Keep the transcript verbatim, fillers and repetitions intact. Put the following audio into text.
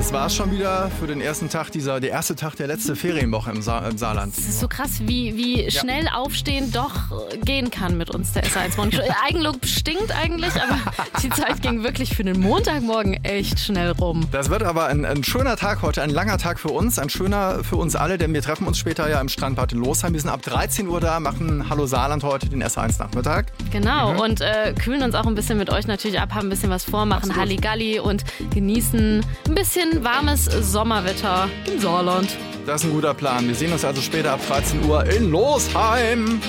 Das war es schon wieder für den ersten Tag dieser, der erste Tag der letzten Ferienwoche im, Sa im Saarland. Das ist so krass, wie, wie schnell ja. Aufstehen doch gehen kann mit uns, der S eins Morgen. Eigenlob stinkt eigentlich, aber die Zeit ging wirklich für den Montagmorgen echt schnell rum. Das wird aber ein, ein schöner Tag heute, ein langer Tag für uns, ein schöner für uns alle, denn wir treffen uns später ja im Strandbad in Losheim. Wir sind ab dreizehn Uhr da, machen Hallo Saarland heute, den S eins Nachmittag. Genau, mhm. und äh, kühlen uns auch ein bisschen mit euch natürlich ab, haben ein bisschen was vor, machen Absolut. Halligalli und genießen ein bisschen warmes Sommerwetter im Saarland. Das ist ein guter Plan. Wir sehen uns also später ab dreizehn Uhr in Losheim.